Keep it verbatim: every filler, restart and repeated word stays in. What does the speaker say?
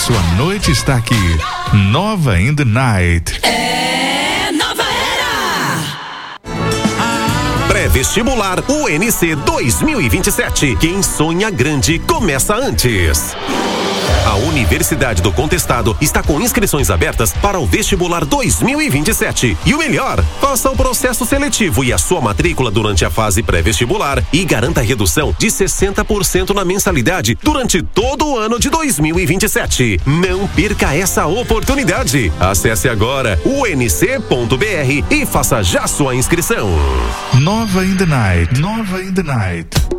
Sua noite está aqui. Nova in the Night. É nova era. Pré-vestibular U N C dois mil e vinte e sete. Quem sonha grande começa antes. A Universidade do Contestado está com inscrições abertas para o vestibular dois mil e vinte e sete. E o melhor, faça o processo seletivo e a sua matrícula durante a fase pré-vestibular e garanta redução de sessenta por cento na mensalidade durante todo o ano de dois mil e vinte e sete. Não perca essa oportunidade. Acesse agora u n c ponto b r e faça já sua inscrição. Nova in the Night. Nova in the Night.